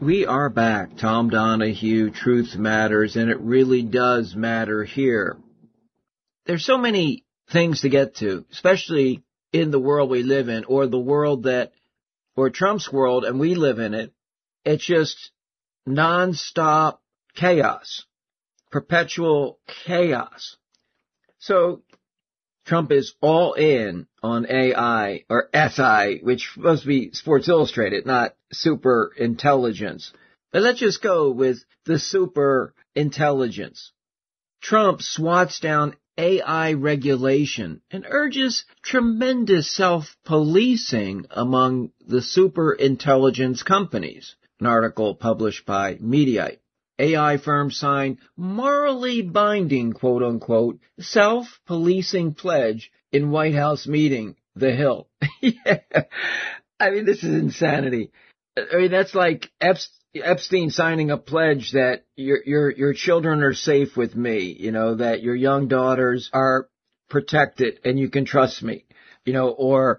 We are back. Tom Donahue, Truth Matters, and it really does matter here. There's so many things to get to, especially in the world we live in, or the world or Trump's world, and we live in it. It's just nonstop chaos, perpetual chaos. So Trump is all in on AI, or SI, which must be Sports Illustrated, not super intelligence. But let's just go with the super intelligence. Trump swats down AI regulation and urges tremendous self-policing among the super intelligence companies. An article published by Mediaite. AI firms sign morally binding, quote-unquote, self-policing pledge in White House meeting, The Hill. Yeah. I mean, this is insanity. I mean, that's like Epstein signing a pledge that your children are safe with me, that your young daughters are protected and you can trust me, or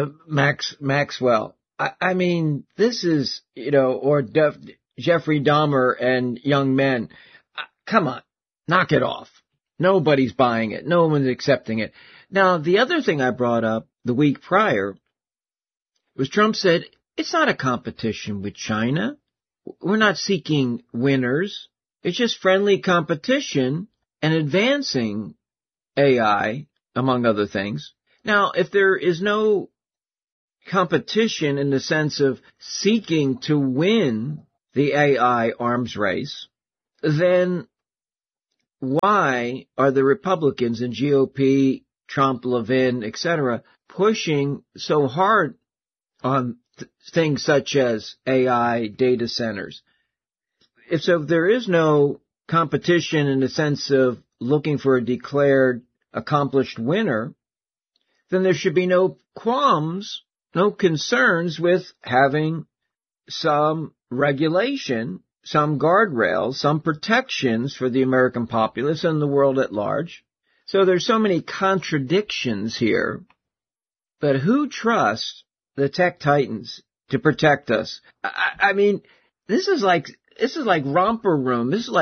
Maxwell. I mean, this is, or Jeffrey Dahmer and young men. Come on, knock it off. Nobody's buying it. No one's accepting it. Now, the other thing I brought up the week prior was Trump said, it's not a competition with China. We're not seeking winners. It's just friendly competition and advancing AI, among other things. Now, if there is no competition in the sense of seeking to win the AI arms race, then why are the Republicans and GOP, Trump, Levin, etc., pushing so hard on things such as AI data centers? If there is no competition in the sense of looking for a declared accomplished winner, then there should be no qualms, no concerns with having some regulation, some guardrails, some protections for the American populace and the world at large. So there's so many contradictions here. But who trusts the tech titans to protect us? I mean, this is like romper room. This is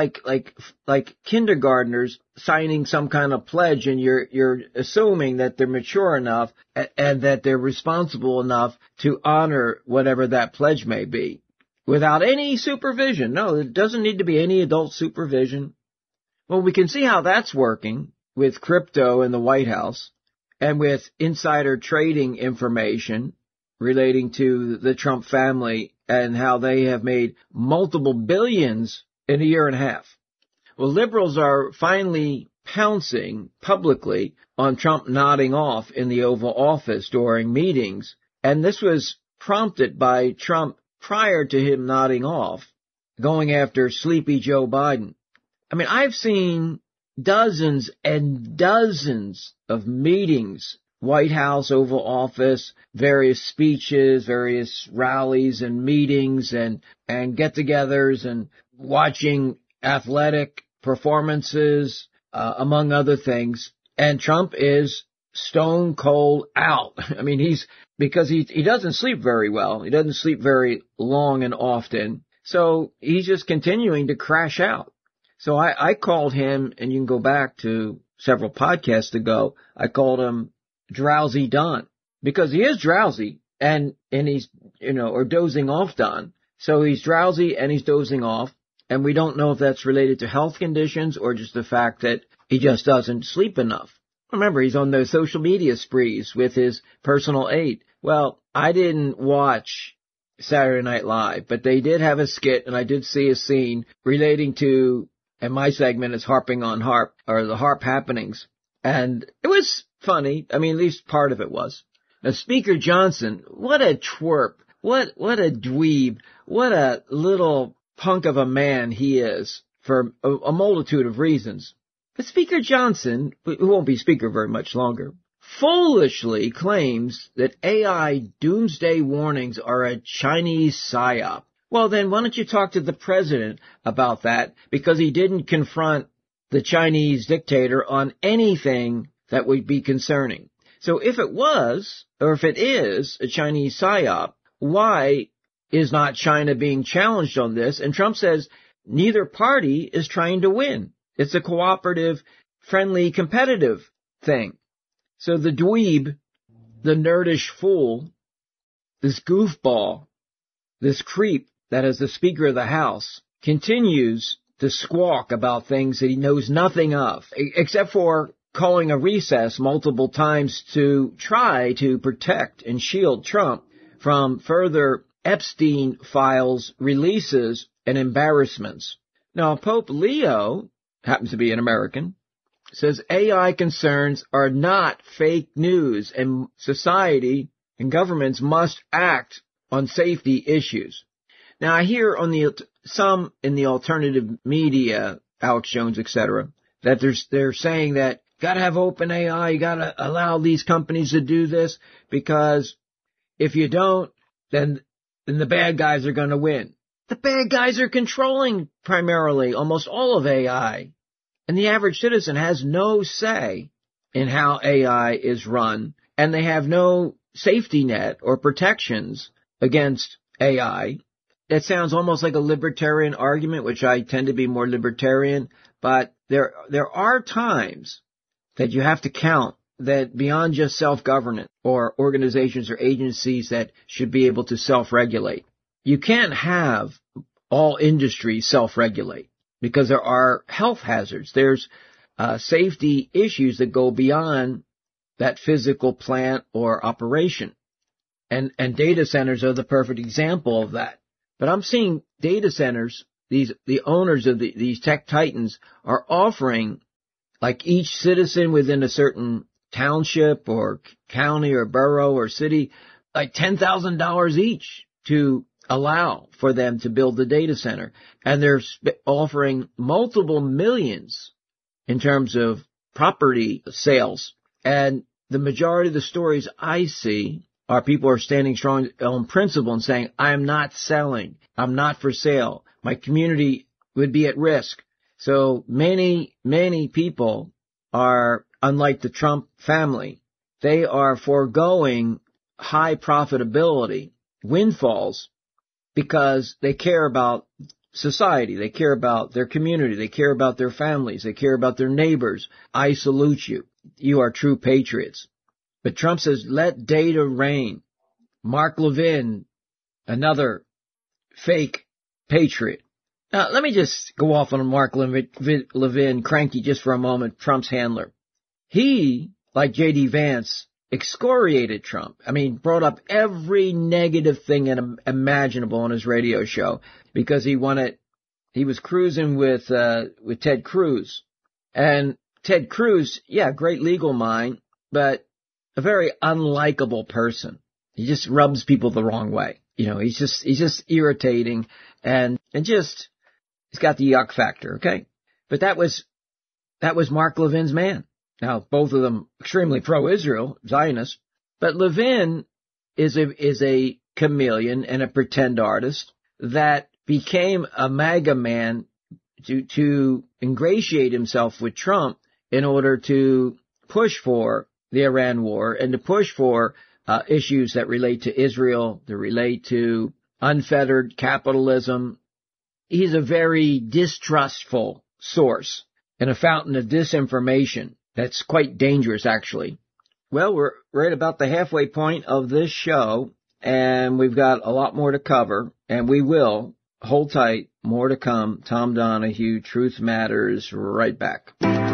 like kindergartners signing some kind of pledge, and you're assuming that they're mature enough and that they're responsible enough to honor whatever that pledge may be without any supervision. No, it doesn't need to be any adult supervision. Well, we can see how that's working with crypto in the White House and with insider trading information relating to the Trump family and how they have made multiple billions in a year and a half. Well, liberals are finally pouncing publicly on Trump nodding off in the Oval Office during meetings, and this was prompted by Trump prior to him nodding off, going after sleepy Joe Biden. I mean, I've seen dozens and dozens of meetings, White House, Oval Office, various speeches, various rallies and meetings and get-togethers and watching athletic performances, among other things. And Trump is stone cold out. I mean, because he doesn't sleep very well. He doesn't sleep very long and often. So he's just continuing to crash out. So I called him, and you can go back to several podcasts ago, I called him Drowsy Don, because he is drowsy and he's, or dozing off Don. So he's drowsy and he's dozing off, and we don't know if that's related to health conditions or just the fact that he just doesn't sleep enough. Remember, he's on those social media sprees with his personal aide. Well, I didn't watch Saturday Night Live, but they did have a skit, and I did see a scene relating to, and my segment is harping on HAARP, or the HAARP happenings. And it was funny. I mean, at least part of it was. Now, Speaker Johnson, what a twerp. What a dweeb. What a little punk of a man he is for a multitude of reasons. But Speaker Johnson, who won't be Speaker very much longer, foolishly claims that AI doomsday warnings are a Chinese psyop. Well, then why don't you talk to the president about that, because he didn't confront the Chinese dictator on anything that would be concerning. So if it was, or if it is, a Chinese psyop, why is not China being challenged on this. And Trump says neither party is trying to win. It's a cooperative, friendly, competitive thing. So the dweeb, the nerdish fool, this goofball, this creep that is the Speaker of the House, continues to squawk about things that he knows nothing of, except for calling a recess multiple times to try to protect and shield Trump from further Epstein files releases and embarrassments. Now, Pope Leo, happens to be an American, says AI concerns are not fake news and society and governments must act on safety issues. Now, I hear on some in the alternative media, Alex Jones, etc., that they're saying that got to have open AI, you got to allow these companies to do this, because if you don't, then the bad guys are going to win. The bad guys are controlling primarily almost all of AI. And the average citizen has no say in how AI is run, and they have no safety net or protections against AI. That sounds almost like a libertarian argument, which I tend to be more libertarian, but there are times that you have to count that beyond just self-governance or organizations or agencies that should be able to self-regulate. You can't have all industries self-regulate because there are health hazards. There's safety issues that go beyond that physical plant or operation. And data centers are the perfect example of that. But I'm seeing data centers, the owners of these tech titans are offering, like each citizen within a certain township or county or borough or city, like $10,000 each to allow for them to build the data center. And they're offering multiple millions in terms of property sales. And the majority of the stories I see are people are standing strong on principle and saying, I am not selling. I'm not for sale. My community would be at risk. So many people are, unlike the Trump family, they are foregoing high profitability, windfalls, because they care about society. They care about their community. They care about their families. They care about their neighbors. I salute you. You are true patriots. But Trump says, let data reign. Mark Levin, another fake patriot. Now, let me just go off on Mark Levin, cranky just for a moment, Trump's handler. He, like J.D. Vance, excoriated Trump. I mean, brought up every negative thing imaginable on his radio show because he was cruising with Ted Cruz. And Ted Cruz, yeah, great legal mind, but a very unlikable person. He just rubs people the wrong way. You know, he's just irritating and just, he's got the yuck factor, okay? But that was Mark Levin's man. Now, both of them extremely pro-Israel, Zionists, but Levin is a chameleon and a pretend artist that became a MAGA man to ingratiate himself with Trump in order to push for the Iran war and to push for issues that relate to Israel, that relate to unfettered capitalism. He's a very distrustful source and a fountain of disinformation that's quite dangerous, actually. Well, we're right about the halfway point of this show, and we've got a lot more to cover, and we will. Hold tight. More to come. Tom Donahue, Truth Matters, right back.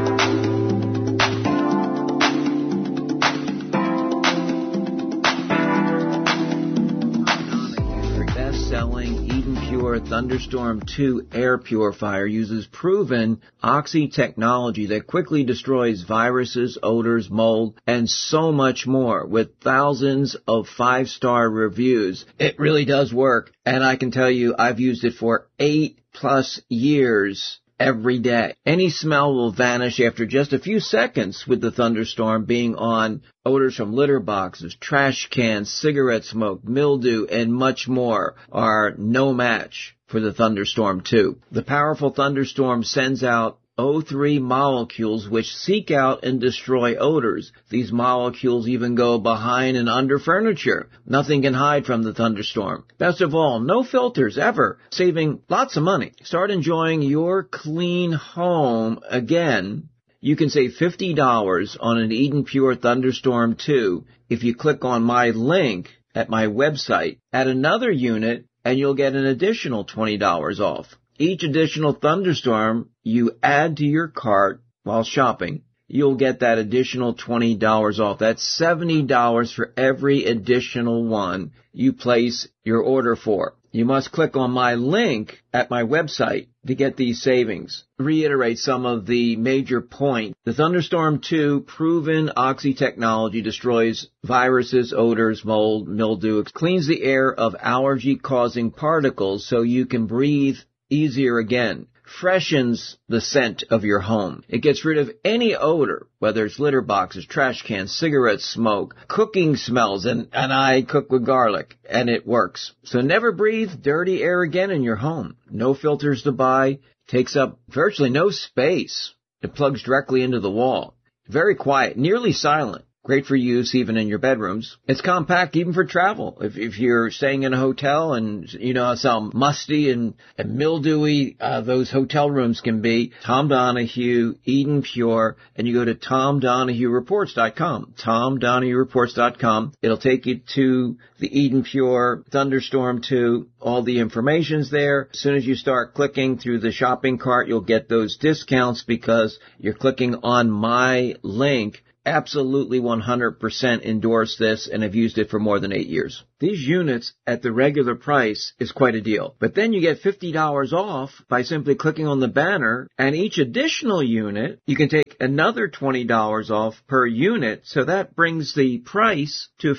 Thunderstorm 2 air purifier uses proven Oxy technology that quickly destroys viruses, odors, mold, and so much more with thousands of 5-star reviews. It really does work, and I can tell you I've used it for 8+ years every day. Any smell will vanish after just a few seconds with the Thunderstorm being on. Odors from litter boxes, trash cans, cigarette smoke, mildew, and much more are no match for the Thunderstorm 2. The powerful Thunderstorm sends out O3 molecules which seek out and destroy odors. These molecules even go behind and under furniture. Nothing can hide from the thunderstorm. Best of all, no filters ever, saving lots of money. Start enjoying your clean home again. You can save $50 on an Eden Pure Thunderstorm 2 if you click on my link at my website. Add another unit and you'll get an additional $20 off. Each additional thunderstorm you add to your cart while shopping, you'll get that additional $20 off. That's $70 for every additional one you place your order for. You must click on my link at my website to get these savings. Reiterate some of the major points. The Thunderstorm 2 proven oxy technology destroys viruses, odors, mold, mildew. It cleans the air of allergy-causing particles so you can breathe easier again. Freshens the scent of your home. It gets rid of any odor, whether it's litter boxes, trash cans, cigarette smoke, cooking smells, and I cook with garlic, and it works. So never breathe dirty air again in your home. No filters to buy. Takes up virtually no space. It plugs directly into the wall. Very quiet, nearly silent. Great for use even in your bedrooms. It's compact even for travel. If you're staying in a hotel and you know how musty and mildewy those hotel rooms can be, Tom Donahue, Eden Pure, and you go to TomDonahueReports.com. TomDonahueReports.com. It'll take you to the Eden Pure Thunderstorm 2. All the information's there. As soon as you start clicking through the shopping cart, you'll get those discounts because you're clicking on my link. Absolutely 100% endorse this and have used it for more than 8 years. These units at the regular price is quite a deal. But then you get $50 off by simply clicking on the banner, and each additional unit, you can take another $20 off per unit. So that brings the price to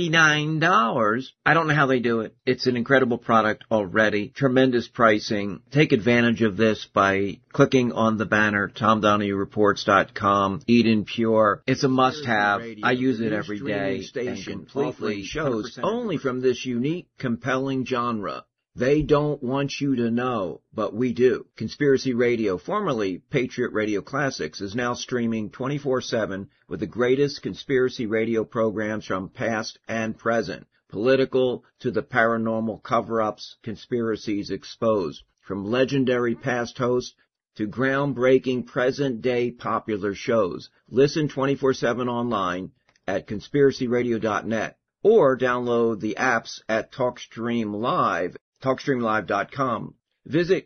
$59. I don't know how they do it. It's an incredible product already. Tremendous pricing. Take advantage of this by clicking on the banner, TomDonahueReports.com, Eden Pure. It's a must-have. I use it every day and completely shows only from this unique, compelling genre. They don't want you to know, but we do. Conspiracy Radio, formerly Patriot Radio Classics, is now streaming 24/7 with the greatest conspiracy radio programs from past and present. Political to the paranormal cover-ups, conspiracies exposed. From legendary past hosts to groundbreaking present-day popular shows. Listen 24/7 online at conspiracyradio.net or download the apps at TalkStream Live, TalkStreamLive.com. Visit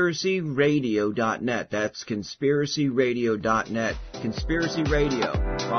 conspiracyradio.net. That's conspiracyradio.net. Conspiracy Radio.